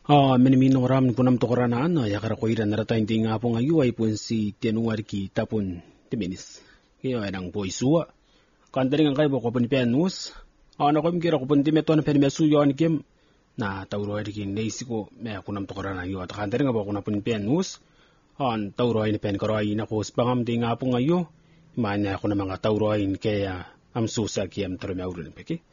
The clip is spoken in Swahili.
Minimin oram punam tokoranaan yakara koira narata hindi nga po ngayon ay pun si tianuar ki tapon timinis. Kaya ang poisua. Kandaring ang kayo ko pun pianus. Ano ko mkira ko pun timeto na penmesu yon kim na tauro ay kin neisi ko may punam tokoranaan yo at kandaring nga po ko na pun pianus. Tauro ay ni pen karo ay na ko spangam di nga po ngayon. Imanya ako na mga tauro ay kaya am susa kiyam tarumauro ni peki.